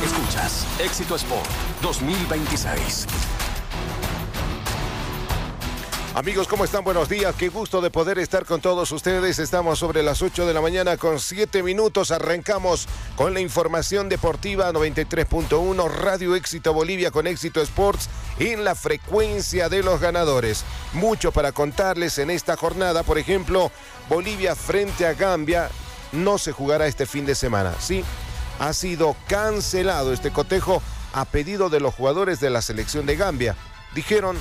Escuchas Éxito Sport 2026. Amigos, ¿cómo están? Buenos días. Qué gusto de poder estar con todos ustedes. Estamos sobre las 8 de la mañana con 7 minutos. Arrancamos con la información deportiva 93.1 Radio Éxito Bolivia con Éxito Sports en la frecuencia de los ganadores. Mucho para contarles en esta jornada. Por ejemplo, Bolivia frente a Gambia no se jugará este fin de semana. Sí, ha sido cancelado este cotejo a pedido de los jugadores de la selección de Gambia. Dijeron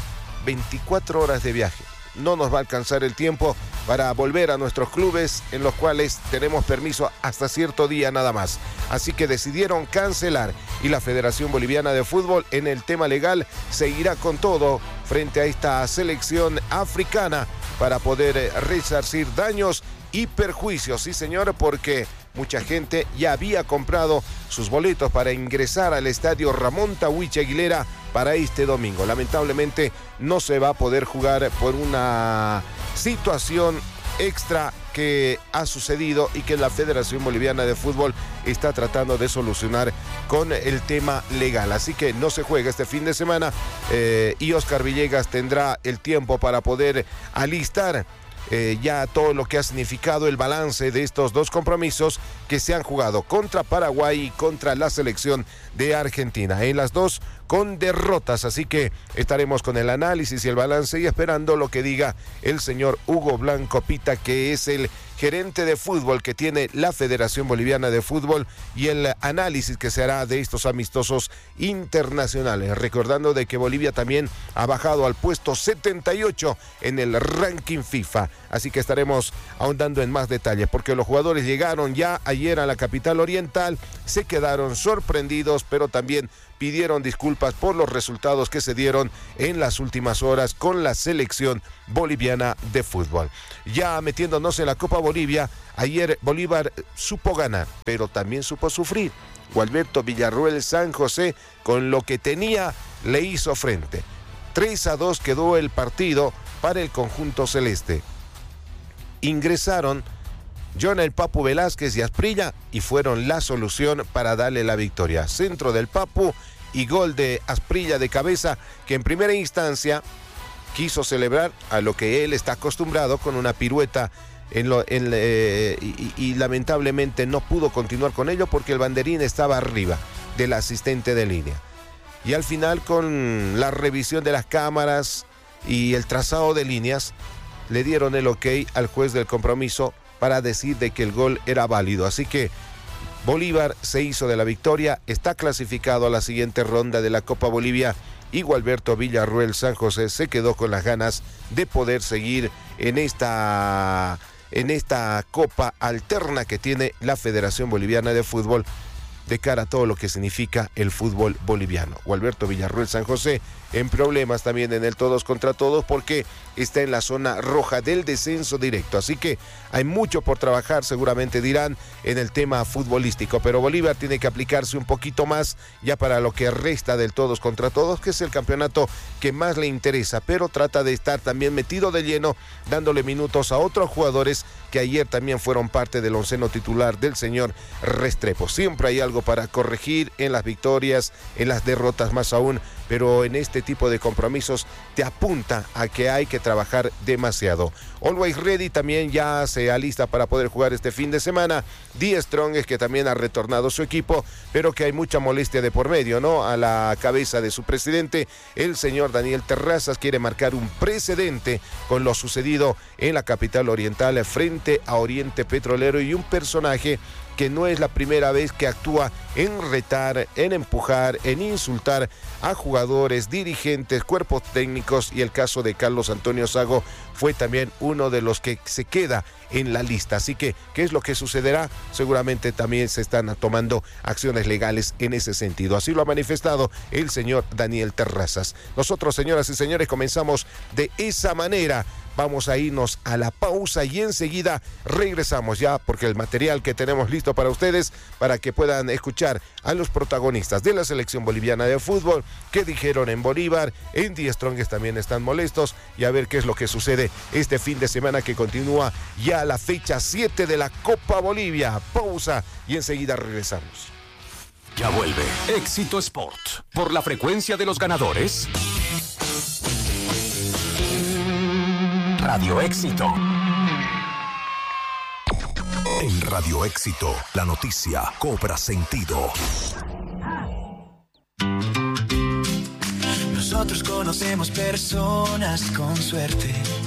24 horas de viaje. No nos va a alcanzar el tiempo para volver a nuestros clubes en los cuales tenemos permiso hasta cierto día nada más. Así que decidieron cancelar y la Federación Boliviana de Fútbol en el tema legal seguirá con todo frente a esta selección africana para poder resarcir daños y perjuicios. Sí, señor, porque mucha gente ya había comprado sus boletos para ingresar al estadio Ramón Tahuichi Aguilera para este domingo. Lamentablemente no se va a poder jugar por una situación extra que ha sucedido y que la Federación Boliviana de Fútbol está tratando de solucionar con el tema legal. Así que no se juega este fin de semana y Oscar Villegas tendrá el tiempo para poder alistar ya todo lo que ha significado el balance de estos dos compromisos que se han jugado contra Paraguay y contra la selección de Argentina. En las dos con derrotas, así que estaremos con el análisis y el balance y esperando lo que diga el señor Hugo Blanco Pita, que es el gerente de fútbol que tiene la Federación Boliviana de Fútbol, y el análisis que se hará de estos amistosos internacionales. Recordando de que Bolivia también ha bajado al puesto 78 en el ranking FIFA. Así que estaremos ahondando en más detalles, porque los jugadores llegaron ya ayer a la capital oriental, se quedaron sorprendidos, pero también pidieron disculpas por los resultados que se dieron en las últimas horas con la selección boliviana de fútbol. Ya metiéndonos en la Copa Bolivia, ayer Bolívar supo ganar, pero también supo sufrir. Gualberto Villarroel San José, con lo que tenía, le hizo frente. 3-2 quedó el partido para el conjunto celeste. Ingresaron John el Papu Velázquez y Asprilla y fueron la solución para darle la victoria. Centro del Papu y gol de Asprilla de cabeza, que en primera instancia quiso celebrar a lo que él está acostumbrado con una pirueta y lamentablemente no pudo continuar con ello porque el banderín estaba arriba del asistente de línea. Y al final, con la revisión de las cámaras y el trazado de líneas, le dieron el ok al juez del compromiso para decir de que el gol era válido. Así que Bolívar se hizo de la victoria, está clasificado a la siguiente ronda de la Copa Bolivia y Gualberto Villarroel San José se quedó con las ganas de poder seguir en esta Copa alterna que tiene la Federación Boliviana de Fútbol de cara a todo lo que significa el fútbol boliviano. Gualberto Villarroel San José en problemas también en el todos contra todos porque está en la zona roja del descenso directo. Así que hay mucho por trabajar, seguramente dirán, en el tema futbolístico. Pero Bolívar tiene que aplicarse un poquito más ya para lo que resta del todos contra todos, que es el campeonato que más le interesa. Pero trata de estar también metido de lleno, dándole minutos a otros jugadores que ayer también fueron parte del onceno titular del señor Restrepo. Siempre hay algo para corregir en las victorias, en las derrotas más aún, pero en este tipo de compromisos te apunta a que hay que trabajar demasiado. Always Ready también ya se alista para poder jugar este fin de semana. Die Strong es que también ha retornado su equipo, pero que hay mucha molestia de por medio, ¿no? A la cabeza de su presidente, el señor Daniel Terrazas, quiere marcar un precedente con lo sucedido en la capital oriental frente a Oriente Petrolero, y un personaje que no es la primera vez que actúa en retar, en empujar, en insultar a jugadores, dirigentes, cuerpos técnicos, y el caso de Carlos Antonio Sago fue también uno de los que se queda en la lista. Así que, ¿qué es lo que sucederá? Seguramente también se están tomando acciones legales en ese sentido. Así lo ha manifestado el señor Daniel Terrazas. Nosotros, señoras y señores, comenzamos de esa manera. Vamos a irnos a la pausa y enseguida regresamos ya, porque el material que tenemos listo para ustedes, para que puedan escuchar a los protagonistas de la selección boliviana de fútbol, que dijeron en Bolívar, en Die Strongest también están molestos, y a ver qué es lo que sucede este fin de semana que continúa ya la fecha 7 de la Copa Bolivia. Pausa y enseguida regresamos. Ya vuelve Éxito Sport por la frecuencia de los ganadores. Radio Éxito. En Radio Éxito, la noticia cobra sentido. Nosotros conocemos personas con suerte